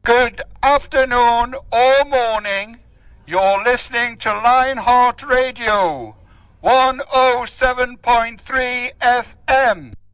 Good afternoon or morning. You're listening to Lionheart Radio, 107.3 FM.